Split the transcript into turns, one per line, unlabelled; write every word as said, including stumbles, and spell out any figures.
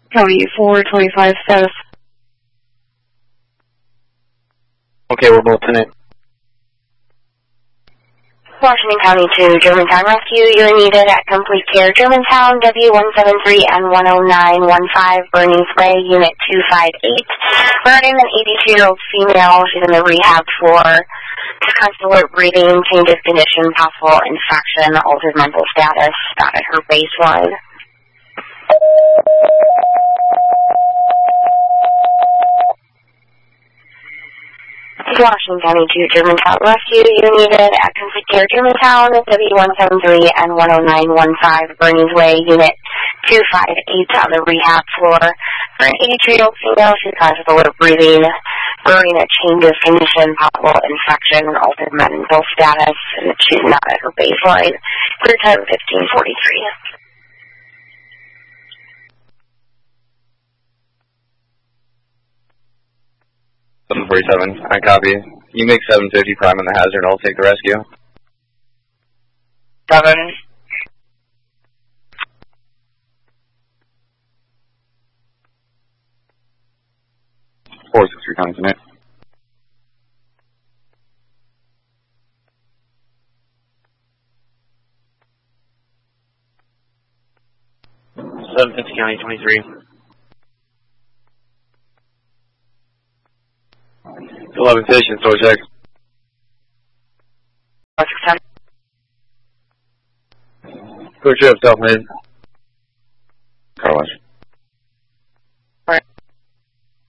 County four twenty-five status.
Okay, we're both in it.
Washington County two, Germantown Rescue. You're needed at Complete Care, Germantown, W one seven three and one oh nine one five, Bernice Way, Unit two five eight. Regarding an eighty-two-year-old female, she's in the rehab floor. Constant alert breathing, change of condition, possible infection, altered mental status, not at her baseline. Washington County two, Germantown Rescue. You're needed at Complete Care, Germantown, W one seven three and one oh nine one five, Bernice Way, Unit two five eight on the rehab floor. For an eighty-two-year-old female, she's conscious alert breathing, regarding a change of condition, possible infection, altered mental status, and she's not at her baseline. Clear time fifteen forty-three.
seven forty-seven, I copy. You make seven fifty prime on the hazard, I'll take the rescue.
Seven.
four six three County Tonight. seven fifty County twenty-three. eleven station, store check. Go trip, self-made. Car wash.